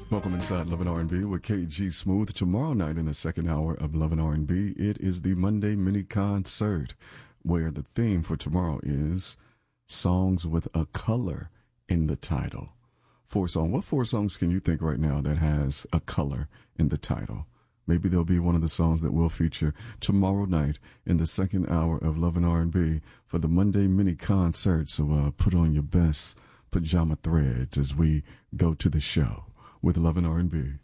Welcome inside Love and R&B with KG Smooth. Tomorrow night in the second hour of Love and R&B, it is the Monday mini concert where the theme for tomorrow is songs with a color in the title. What four songs can you think right now that has a color in the title? Maybe they'll be one of the songs that will feature tomorrow night in the second hour of Love and R&B for the Monday mini concert. So put on your best pajama threads as we go to the show with Love and R&B.